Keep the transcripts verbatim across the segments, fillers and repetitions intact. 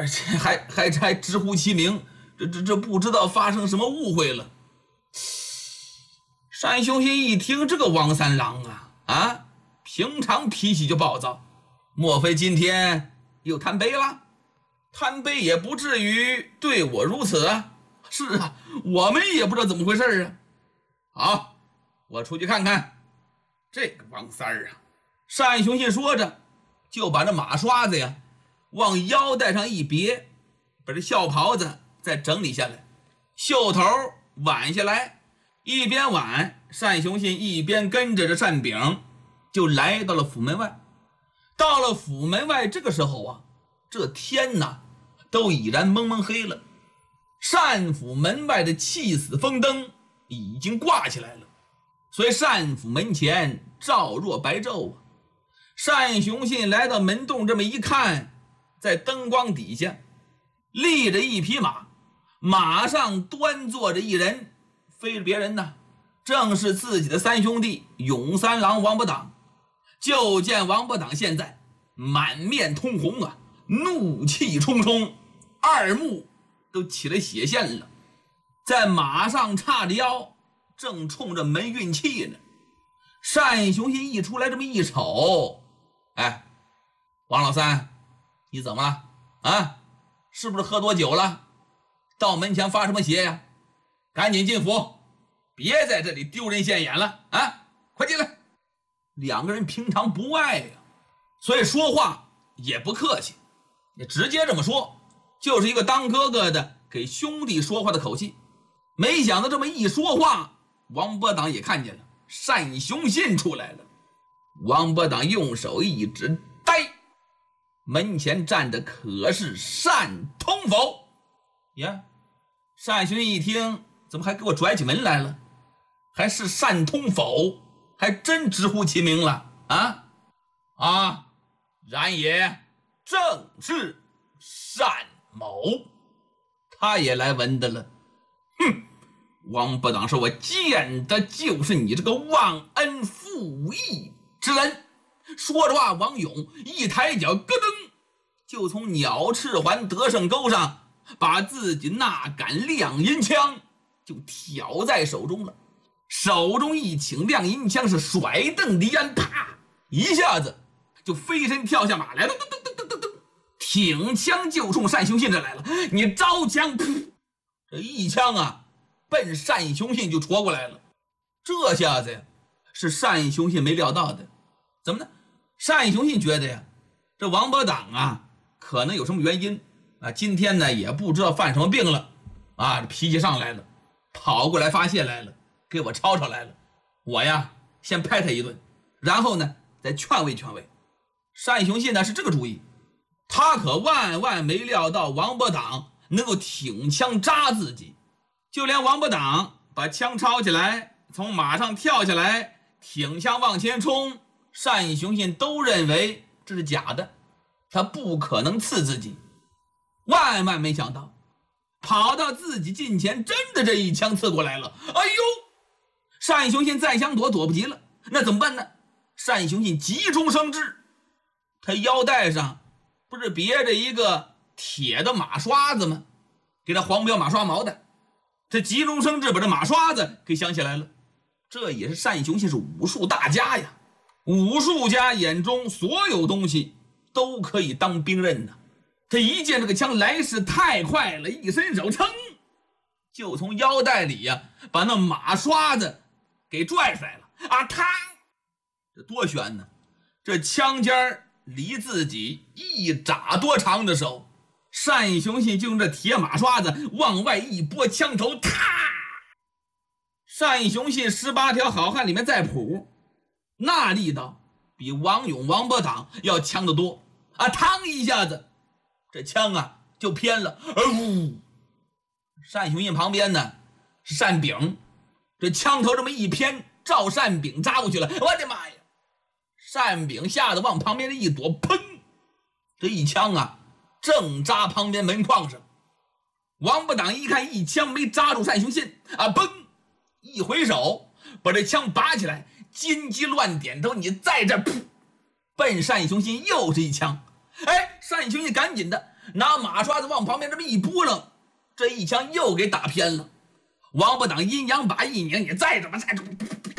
而且还还还直呼其名，这这这不知道发生什么误会了。单雄信一听，这个王三郎啊啊，平常脾气就暴躁，莫非今天又贪杯了？贪杯也不至于对我如此啊！是啊，我们也不知道怎么回事啊。好，我出去看看。这个王三儿啊，单雄信说着，就把这马刷子呀往腰带上一别，把这孝袍子再整理下来，袖头挽下来，一边挽，单雄信一边跟着这单炳就来到了府门外。到了府门外，这个时候啊，这天哪都已然蒙蒙黑了，单府门外的气死风灯已经挂起来了，所以单府门前照若白昼啊。单雄信来到门洞，这么一看，在灯光底下立着一匹马，马上端坐着一人，非是别人呢，正是自己的三兄弟永三郎王八党。就见王八党现在满面通红啊，怒气冲冲，二目都起了血线了，在马上叉着腰，正冲着门运气呢。单雄信一出来，这么一瞅，哎，王老三，你怎么了啊？是不是喝多酒了？到门前发什么邪呀？赶紧进府，别在这里丢人现眼了啊！快进来！两个人平常不爱呀，所以说话也不客气，也直接这么说，就是一个当哥哥的给兄弟说话的口气。没想到这么一说话，王八党也看见了，单雄信出来了。王八党用手一指，呆，门前站着可是单通否呀？单雄信一听，怎么还给我拽起门来了？还是单通否，还真直呼其名了啊啊！然也，正是单某，他也来闻的了。哼，王八党说，我见的就是你这个忘恩负义之人。说着话，王勇一抬脚，咯噔，就从鸟翅环得胜钩上把自己那杆亮银枪就挑在手中了。手中一请亮银枪，是甩蹬离鞍，啪一下子就飞身跳下马来了，噔噔噔噔噔噔，挺枪就冲单雄信这来了。你招枪，噗，这一枪啊奔单雄信就戳过来了。这下子呀是单雄信没料到的。怎么呢？单雄信觉得呀，这王八党啊可能有什么原因啊，今天呢也不知道犯什么病了啊，脾气上来了，跑过来发泄来了，给我吵吵来了。我呀先拍他一顿，然后呢再劝慰劝慰。单雄信呢是这个主意，他可万万没料到王八党能够挺枪扎自己。就连王八党把枪抄起来，从马上跳下来，挺枪往前冲，单雄信都认为这是假的，他不可能刺自己。万万没想到，跑到自己近前，真的这一枪刺过来了。哎呦！单雄信再想躲躲不及了，那怎么办呢？单雄信急中生智，他腰带上不是别着一个铁的马刷子吗？给他黄标马刷毛的。他急中生智，把这马刷子给想起来了。这也是单雄信是武术大家呀，武术家眼中所有东西都可以当兵刃呢。他一见这个枪来势太快了，一伸手，噌，就从腰带里呀把那马刷子给拽出来了啊！嘡，这多悬呢！这枪尖离自己一拃多长的时候，单雄信就用这铁马刷子往外一拨，枪头踏。单雄信十八条好汉里面再谱，那力道比王勇王八党要强得多啊！嘡一下子，这枪啊就偏了。呜！单雄信旁边呢是单炳，这枪头这么一偏，照单炳扎过去了。我的妈呀！单炳吓得往旁边这一躲，砰！这一枪啊正扎旁边门框上。王八党一看一枪没扎住单雄信啊，砰！一回手把这枪拔起来，金鸡乱点头，你在这，噗，奔单雄信又是一枪。哎，单雄信赶紧的拿马刷子往旁边这么一拨楞，这一枪又给打偏了。王八党阴阳把一拧，你再怎么再怎么，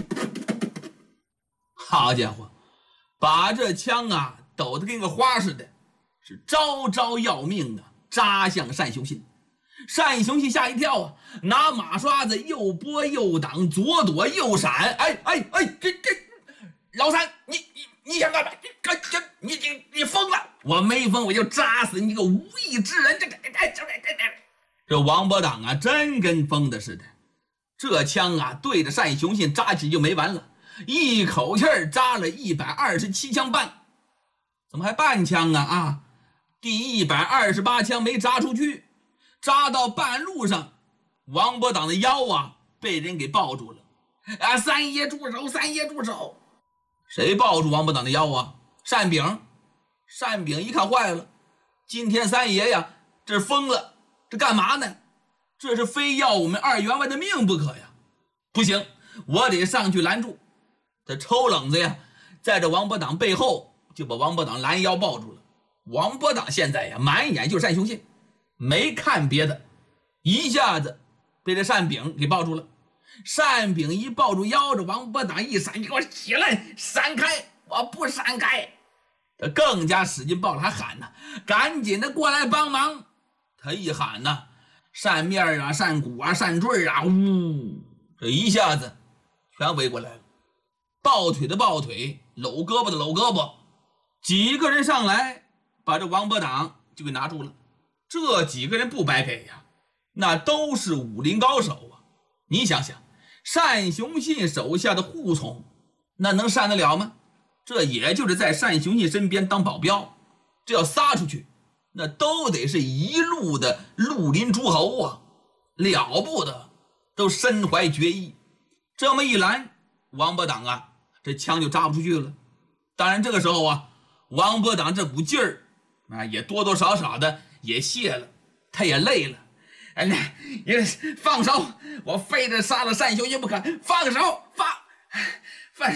好家伙，把这枪啊抖得跟个花似的，是招招要命啊，扎向单雄信。单雄信吓一跳啊，拿马刷子右拨右挡，左躲右闪。哎哎哎，这这老三，你你你想干嘛？你这你你你疯了！我没疯，我就扎死你个无义之人！这个哎这这这这王八党啊，真跟疯的似的。这枪啊，对着单雄信扎起就没完了，一口气儿扎了一百二十七枪半，怎么还半枪啊？啊，第一百二十八枪没扎出去。扎到半路上，王八党的腰啊被人给抱住了。啊，三爷住手！三爷住手！谁抱住王八党的腰啊？单炳。单炳一看坏了，今天三爷呀，这疯了，这干嘛呢？这是非要我们二员外的命不可呀！不行，我得上去拦住。这抽冷子呀，在这王八党背后就把王八党拦腰抱住了。王八党现在呀，满眼就是单雄信。没看别的，一下子被这单炳给抱住了。单炳一抱住腰，这王八党一闪，你给我起来，闪开！我不闪开！他更加使劲抱了，还喊呢：“赶紧的过来帮忙！”他一喊呢，扇面啊、扇骨啊、扇坠啊，呜，这一下子全围过来了。抱腿的抱腿，搂胳膊的搂胳膊，几个人上来把这王八党就给拿住了。这几个人不白给呀，那都是武林高手啊！你想想，单雄信手下的护从，那能扇得了吗？这也就是在单雄信身边当保镖，这要撒出去，那都得是一路的绿林诸侯啊，了不得，都身怀绝艺。这么一拦，王八党啊，这枪就扎不出去了。当然这个时候啊，王八党这股劲儿啊，也多多少少的也泄了，他也累了。哎，你放手！我非得杀了单雄信不可！放手！放放！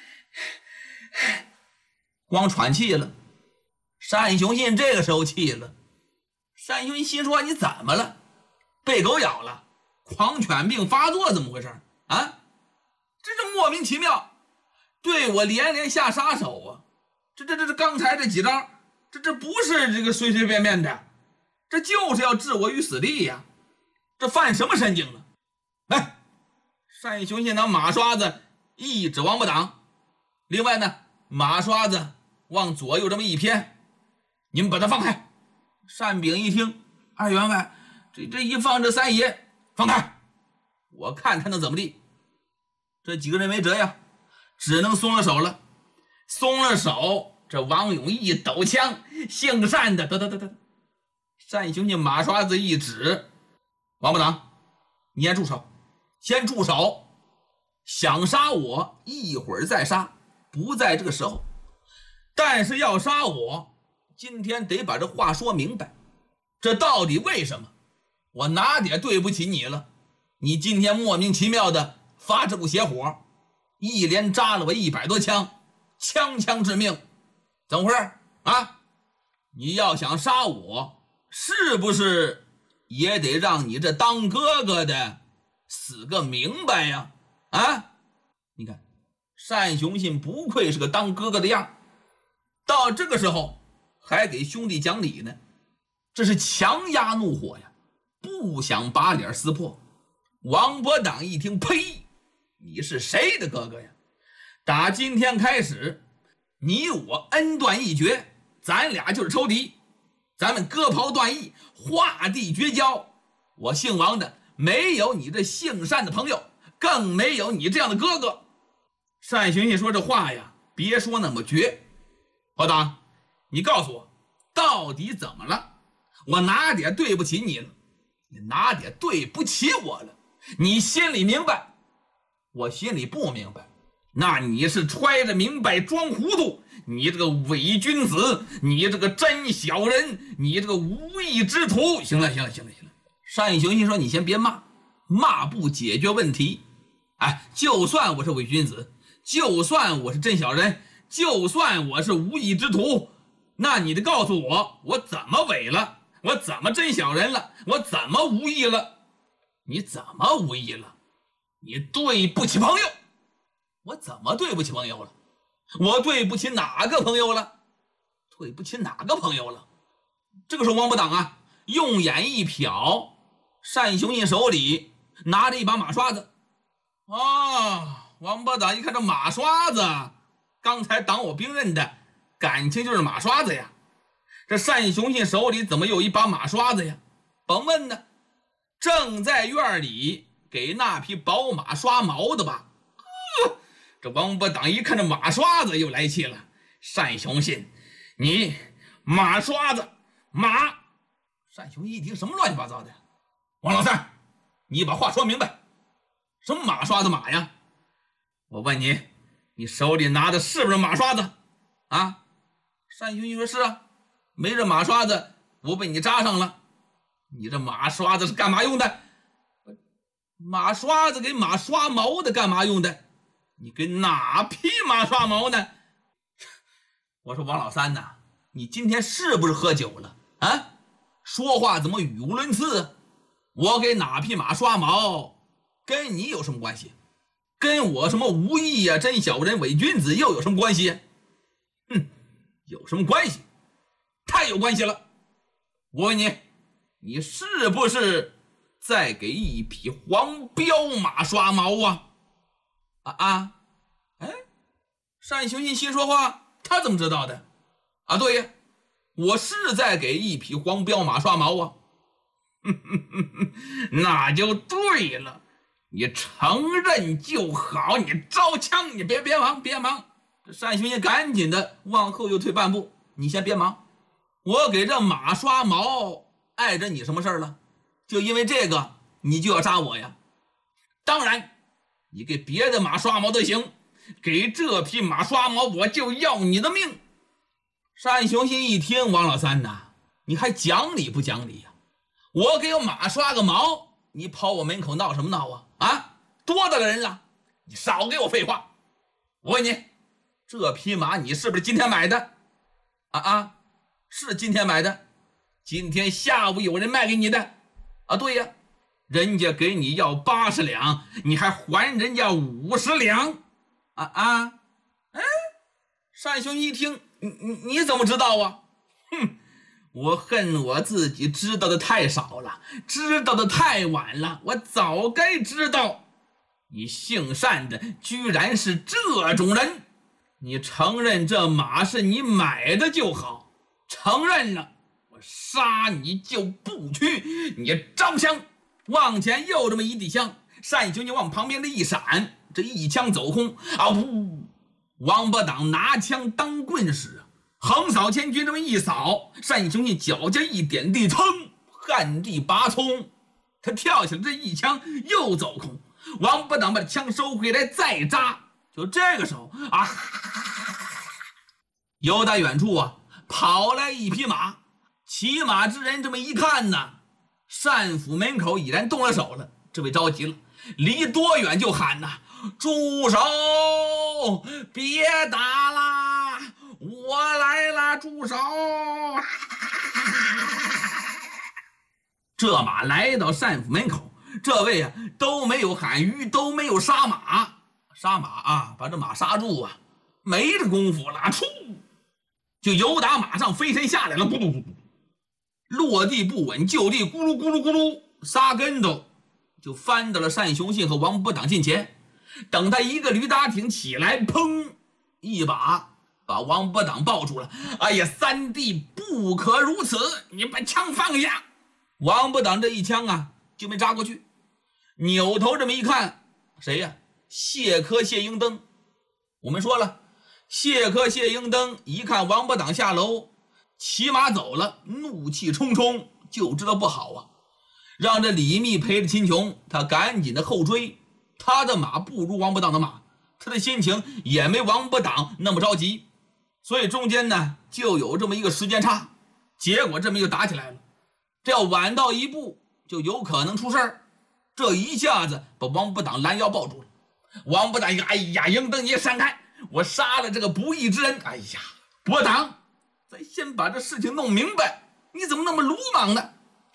光喘气了。单雄信这个时候气了。单雄信心说：“你怎么了？被狗咬了？狂犬病发作？怎么回事啊？这是莫名其妙，对我连连下杀手啊！这这这这刚才这几招，这这不是这个随随便便的。”这就是要置我于死地呀！这犯什么神经了？来，单雄信拿马刷子一指王八党，另外呢，马刷子往左右这么一偏，你们把他放开。单炳一听，二员外，这这一放这三爷放开，我看他能怎么地？这几个人没辙呀，只能松了手了。松了手，这王勇一抖枪，姓单的，得得得得。单雄信马刷子一指，王八党，你先住手，先住手！想杀我，一会儿再杀，不在这个时候。但是要杀我，今天得把这话说明白，这到底为什么？我哪点对不起你了？你今天莫名其妙的发这股邪火，一连扎了我一百多枪，枪枪致命，怎么回事啊？你要想杀我，是不是也得让你这当哥哥的死个明白呀？啊，你看单雄信不愧是个当哥哥的样，到这个时候还给兄弟讲理呢，这是强压怒火呀，不想把脸撕破。王八党一听，呸，你是谁的哥哥呀？打今天开始，你我恩断义绝，咱俩就是仇敌，咱们割袍断义，划地绝交。我姓王的没有你这姓单的朋友，更没有你这样的哥哥。单雄信说这话呀，别说那么绝。老党，你告诉我到底怎么了？我哪点对不起你了？你哪点对不起我了？你心里明白，我心里不明白。那你是揣着明白装糊涂，你这个伪君子，你这个真小人，你这个无义之徒。行了行了行了行了，单雄信说你先别骂，骂不解决问题。哎，就算我是伪君子，就算我是真小人，就算我是无义之徒，那你得告诉我我怎么伪了。 我怎么真小人了？我怎么无义了？你怎么无义了？你对不起朋友。我怎么对不起朋友了？我对不起哪个朋友了？对不起哪个朋友了？这个时候王八党啊，用眼一瞟，单雄信手里拿着一把马刷子。啊，王八党一看这马刷子，刚才挡我兵刃的感情就是马刷子呀。这单雄信手里怎么有一把马刷子呀？甭问呢，正在院里给那匹宝马刷毛的吧。呵，这王八党一看这马刷子又来气了。单雄信，你马刷子马。单雄信一听，什么乱七八糟的呀？王老三，你把话说明白，什么马刷子马呀？我问你，你手里拿的是不是马刷子啊？单雄信说是啊，没这马刷子我被你扎上了。你这马刷子是干嘛用的？马刷子给马刷毛的干嘛用的？你给哪匹马刷毛呢？我说王老三呐，你今天是不是喝酒了啊？说话怎么语无伦次？我给哪匹马刷毛跟你有什么关系？跟我什么无义呀、真小人、伪君子又有什么关系？哼，有什么关系？太有关系了。我问你，你是不是在给一匹黄骠马刷毛啊？啊啊！哎，单雄信心说话，他怎么知道的？啊，对呀，我是在给一匹黄骠马刷毛啊。那就对了，你承认就好，你招枪，你别别忙别忙。这单雄信赶紧的往后又退半步，你先别忙，我给这马刷毛碍着你什么事儿了？就因为这个你就要扎我呀？当然，你给别的马刷毛都行，给这匹马刷毛我就要你的命。单雄信一听，王老三呐，你还讲理不讲理呀？我给我马刷个毛，你跑我门口闹什么闹啊？啊，多大个人了，你少给我废话。我问你，这匹马你是不是今天买的？啊啊，是今天买的。今天下午有人卖给你的啊？对呀，人家给你要八十两，你还还人家五十两啊啊！哎，单雄一听，你你你怎么知道啊？哼，我恨我自己知道的太少了，知道的太晚了，我早该知道。你姓单的居然是这种人，你承认这马是你买的就好，承认了我杀你就不屈。你招枪往前又这么一递枪，单雄就往旁边的一闪，这一枪走空啊！呜，王八党拿枪当棍使啊，横扫千军，这么一扫，单雄信脚尖一点地，噌，旱地拔葱，他跳起来，这一枪又走空。王八党把枪收回来再扎，就这个时候啊，由打远处啊跑来一匹马，骑马之人这么一看呢，单府门口已然动了手了。这位着急了，离多远就喊呐：“住手！别打啦！我来了！住手！”这马来到单府门口，这位啊都没有喊吁，都没有杀马，杀马啊，把这马刹住啊，没这功夫了，出就由打马上飞身下来了，咕噜咕噜，落地不稳，就地咕噜咕噜咕噜撒跟头，就翻到了单雄信和王八党近前。等他一个驴打挺起来，砰，一把把王八党抱住了。哎呀，三弟不可如此，你把枪放下。王八党这一枪啊就没扎过去，扭头这么一看，谁呀？谢科谢英登。我们说了，谢科谢英登一看王八党下楼骑马走了，怒气冲冲，就知道不好啊，让这李密陪着秦琼，他赶紧的后追。他的马不如王八党的马，他的心情也没王八党那么着急，所以中间呢就有这么一个时间差，结果这么就打起来了。这要晚到一步就有可能出事儿，这一下子把王八党拦腰抱住了。王八党一个，哎呀，英登你闪开，我杀了这个不义之人。哎呀，伯党，咱先把这事情弄明白， 你怎么那么鲁莽呢？